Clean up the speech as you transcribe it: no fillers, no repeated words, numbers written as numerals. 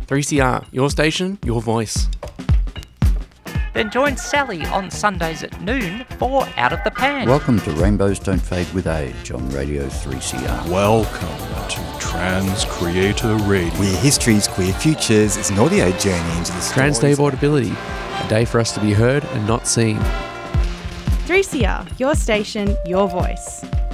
3CR, your station, your voice. Then join Sally on Sundays at noon for Out of the Pan. Welcome to Rainbows Don't Fade with Age on Radio 3CR. Welcome to Trans Creator Radio. Queer histories, queer futures. It's an audio journey into the Trans Day of Audibility, a day for us to be heard and not seen. 3CR, your station, your voice.